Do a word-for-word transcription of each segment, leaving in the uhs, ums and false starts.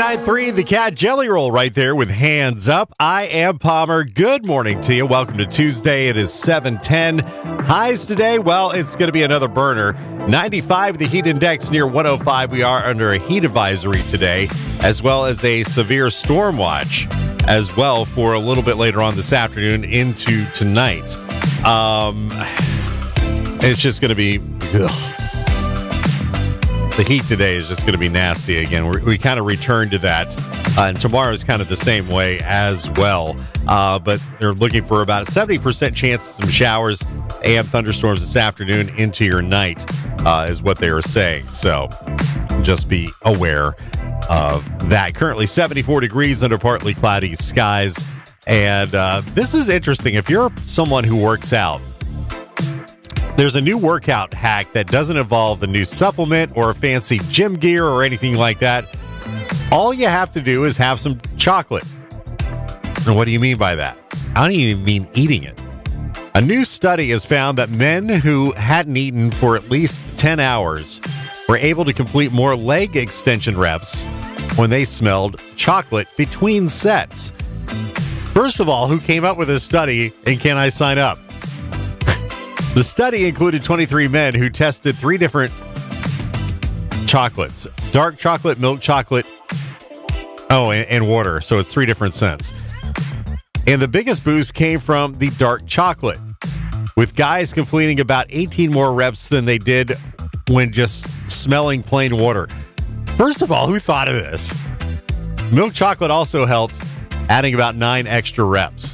ninety-nine point three, the Cat Jelly Roll right there with Hands Up. I am Palmer. Good morning to you. Welcome to Tuesday. It is seven ten. Highs today, well, it's going to be another burner. ninety-five, the heat index near one oh five. We are under a heat advisory today, as well as a severe storm watch as well for a little bit later on this afternoon into tonight. Um, it's just going to be... Ugh. The heat today is just going to be nasty again. We're, we kind of return to that. Uh, and tomorrow is kind of the same way as well. Uh, but they're looking for about a seventy percent chance of some showers, A M thunderstorms this afternoon into your night uh, is what they are saying. So just be aware of that. Currently seventy-four degrees under partly cloudy skies. And uh, this is interesting. If you're someone who works out, there's a new workout hack that doesn't involve a new supplement or fancy gym gear or anything like that. All you have to do is have some chocolate. And what do you mean by that? I don't even mean eating it. A new study has found that men who hadn't eaten for at least ten hours were able to complete more leg extension reps when they smelled chocolate between sets. First of all, who came up with this study, and can I sign up? The study included twenty-three men who tested three different chocolates. Dark chocolate, milk chocolate, oh, and, and water. So it's three different scents. And the biggest boost came from the dark chocolate, with guys completing about eighteen more reps than they did when just smelling plain water. First of all, who thought of this? Milk chocolate also helped, adding about nine extra reps.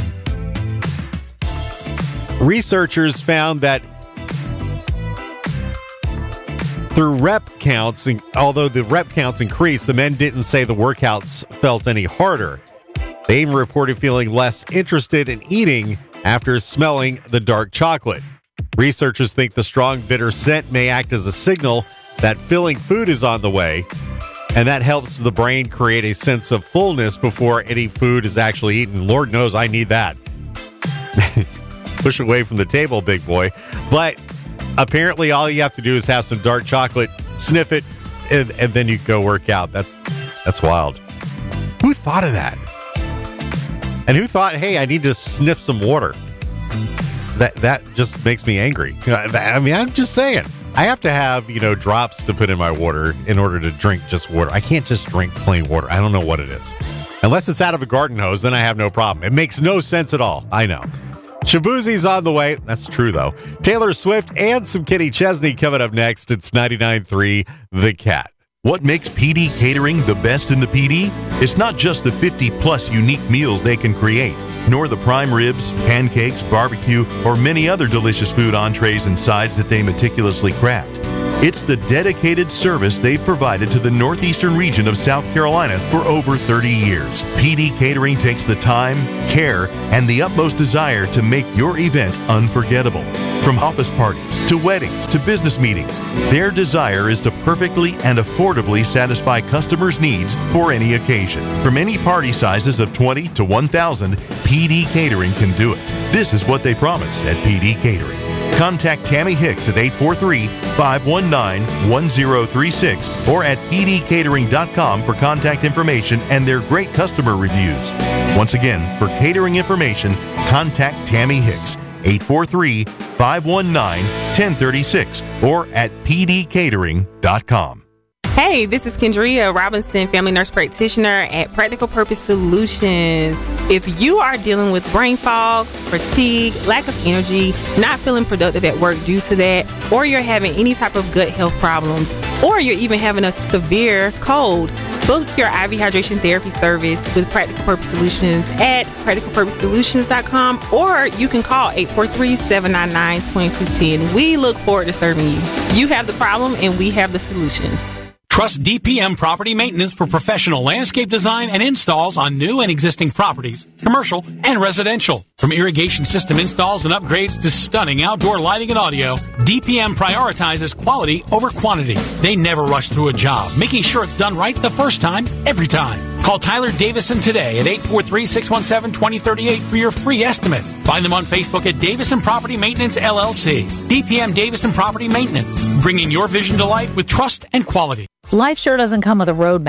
Researchers found that through rep counts, although the rep counts increased, the men didn't say the workouts felt any harder. They even reported feeling less interested in eating after smelling the dark chocolate. Researchers think the strong, bitter scent may act as a signal that filling food is on the way, and that helps the brain create a sense of fullness before any food is actually eaten. Lord knows I need that. Push away from the table, big boy. But apparently all you have to do is have some dark chocolate, sniff it, and, and then you go work out. That's that's wild. Who thought of that? And who thought, hey, I need to sniff some water? That that just makes me angry. I mean, I'm just saying. I have to have, you know, drops to put in my water in order to drink just water. I can't just drink plain water. I don't know what it is. Unless it's out of a garden hose, then I have no problem. It makes no sense at all. I know. Shabuzi's on the way. That's true, though. Taylor Swift and some Kenny Chesney coming up next. It's ninety-nine point three The Cat. What makes P D Catering the best in the P D? It's not just the fifty-plus unique meals they can create, nor the prime ribs, pancakes, barbecue, or many other delicious food entrees and sides that they meticulously craft. It's the dedicated service they've provided to the northeastern region of South Carolina for over thirty years. P D Catering takes the time, care, and the utmost desire to make your event unforgettable. From office parties to weddings to business meetings, their desire is to perfectly and affordably satisfy customers' needs for any occasion. From any party sizes of twenty to one thousand, P D Catering can do it. This is what they promise at P D Catering. Contact Tammy Hicks at eight four three, five one nine, one zero three six or at p d catering dot com for contact information and their great customer reviews. Once again, for catering information, contact Tammy Hicks, eight four three, five one nine, one zero three six or at p d catering dot com. Hey, this is Kendria Robinson, family nurse practitioner at Practical Purpose Solutions. If you are dealing with brain fog, fatigue, lack of energy, not feeling productive at work due to that, or you're having any type of gut health problems, or you're even having a severe cold, book your I V hydration therapy service with Practical Purpose Solutions at practical purpose solutions dot com, or you can call eight four three, seven nine nine, two two one zero. We look forward to serving you. You have the problem and we have the solutions. Trust D P M Property Maintenance for professional landscape design and installs on new and existing properties, commercial and residential. From irrigation system installs and upgrades to stunning outdoor lighting and audio, D P M prioritizes quality over quantity. They never rush through a job, making sure it's done right the first time, every time. Call Tyler Davison today at eight four three, six one seven, two zero three eight for your free estimate. Find them on Facebook at Davison Property Maintenance, L L C. D P M Davison Property Maintenance, bringing your vision to life with trust and quality. Life sure doesn't come with a roadmap.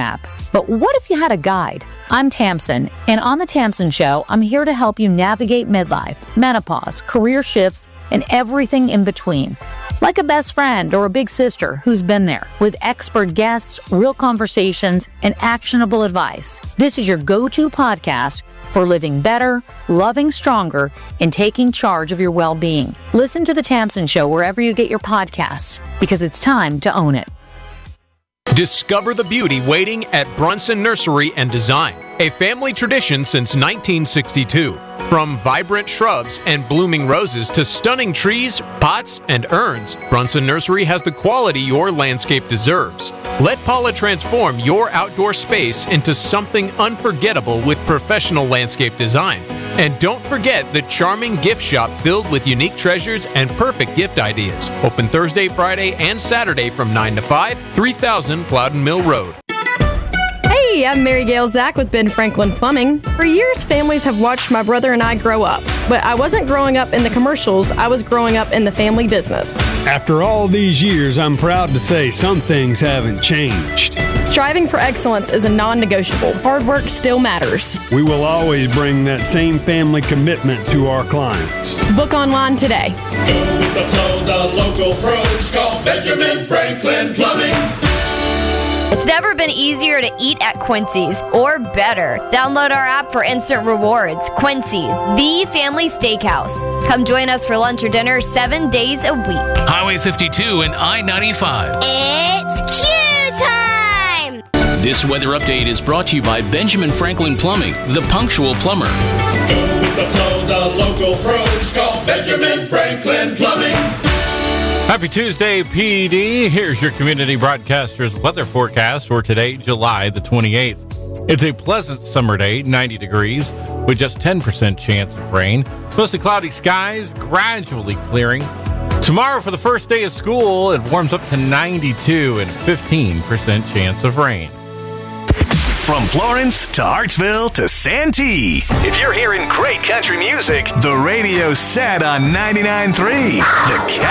But what if you had a guide? I'm Tamsin, and on The Tamsin Show, I'm here to help you navigate midlife, menopause, career shifts, and everything in between. Like a best friend or a big sister who's been there, with expert guests, real conversations, and actionable advice. This is your go-to podcast for living better, loving stronger, and taking charge of your well-being. Listen to The Tamsin Show wherever you get your podcasts, because it's time to own it. Discover the beauty waiting at Brunson Nursery and Design, a family tradition since nineteen sixty-two. From vibrant shrubs and blooming roses to stunning trees, pots, and urns, Brunson Nursery has the quality your landscape deserves. Let Paula transform your outdoor space into something unforgettable with professional landscape design. And don't forget the charming gift shop filled with unique treasures and perfect gift ideas. Open Thursday, Friday, and Saturday from nine to five, three thousand Plowden Mill Road. Hey, I'm Mary Gail Zach with Ben Franklin Plumbing. For years, families have watched my brother and I grow up. But I wasn't growing up in the commercials, I was growing up in the family business. After all these years, I'm proud to say some things haven't changed. Striving for excellence is a non-negotiable. Hard work still matters. We will always bring that same family commitment to our clients. Book online today. Go with the flow, the local pros. Call Benjamin Franklin Plumbing. It's never been easier to eat at Quincy's, or better. Download our app for instant rewards. Quincy's, the family steakhouse. Come join us for lunch or dinner seven days a week. Highway fifty-two and I ninety-five. It's Q time! This weather update is brought to you by Benjamin Franklin Plumbing, the punctual plumber. Go with the flow, the local pros. Call Benjamin Franklin Plumbing. Happy Tuesday, P D. Here's your community broadcaster's weather forecast for today, July the twenty-eighth. It's a pleasant summer day, ninety degrees, with just ten percent chance of rain. Mostly cloudy skies, gradually clearing. Tomorrow, for the first day of school, it warms up to ninety-two and fifteen percent chance of rain. From Florence to Hartsville to Santee. If you're hearing great country music, the radio's set on ninety-nine point three. The